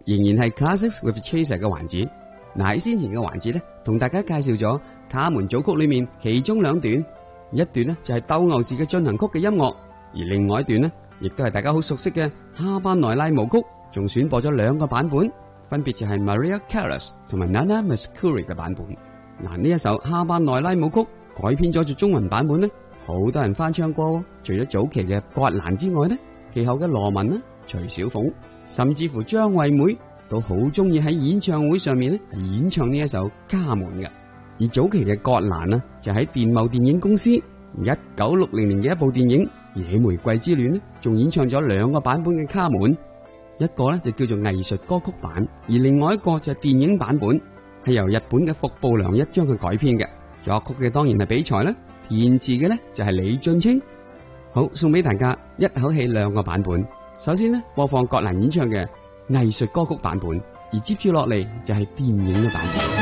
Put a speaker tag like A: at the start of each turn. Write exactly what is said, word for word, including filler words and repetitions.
A: 仍然係 Classics with Chaser 嘅環節。嗱，喺先前嘅環節咧，同大家介紹咗卡門組曲裏面其中兩段，一段呢就係鬥牛士嘅進行曲嘅音樂，而另外一段呢亦都係大家好熟悉嘅哈巴內拉舞曲，仲選播咗兩個版本，分別就係 Maria Callas 同埋 Nana Mouskouri 嘅版本。嗱，呢一首哈巴內拉舞曲改編咗做中文版本呢，好多人翻唱過。除咗早期嘅葛蘭之外呢，其後嘅羅文啦、徐小鳳，甚至乎張惠妹都好中意喺演唱會上面咧演唱呢一首卡門嘅。而早期嘅葛蘭呢，就喺電懋電影公司一九六零年嘅一部電影《野玫瑰之戀》呢，仲演唱咗兩個版本嘅卡門，一個呢就叫做藝術歌曲版，而另外一個就係電影版本，係由日本嘅服部良一將佢改編嘅。作曲嘅當然係比才啦，填詞嘅呢就係李俊清。好，送俾大家一口氣兩個版本。首先呢，播放葛蘭演唱嘅藝術歌曲版本，而接住落嚟就係電影嘅版本。